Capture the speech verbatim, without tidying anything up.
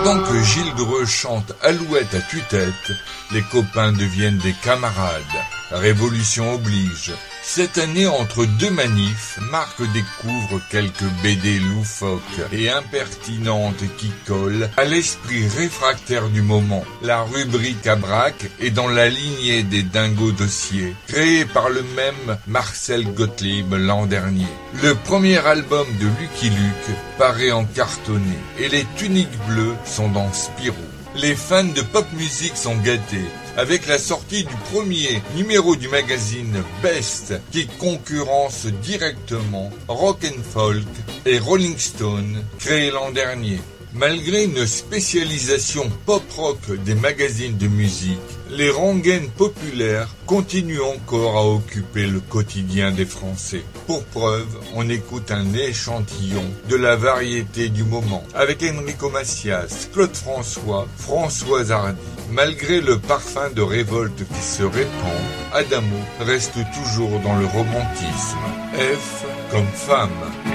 Pendant que Gilles Dreux chante Alouette à tue-tête, les copains deviennent des camarades. Révolution oblige. Cette année, entre deux manifs, Marc découvre quelques B D loufoques et impertinentes qui collent à l'esprit réfractaire du moment. La rubrique à braque est dans la lignée des Dingos dossiers, créée par le même Marcel Gottlieb l'an dernier. Le premier album de Lucky Luke paraît en cartonné et les tuniques bleues sont dans Spirou. Les fans de pop music sont gâtés avec la sortie du premier numéro du magazine Best qui concurrence directement Rock and Folk et Rolling Stone créé l'an dernier. Malgré une spécialisation pop-rock des magazines de musique, les rengaines populaires continuent encore à occuper le quotidien des Français. Pour preuve, on écoute un échantillon de la variété du moment, avec Enrico Macias, Claude François, Françoise Hardy. Malgré le parfum de révolte qui se répand, Adamo reste toujours dans le romantisme. F comme femme.